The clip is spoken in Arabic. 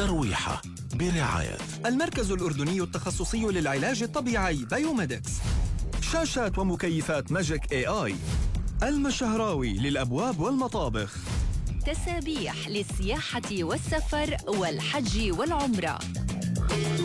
ترويحة برعاية المركز الأردني التخصصي للعلاج الطبيعي بايوميدكس. شاشات ومكيفات ماجيك AI. المشهراوي للأبواب والمطابخ. تسابيح للسياحة والسفر والحج والعمرة.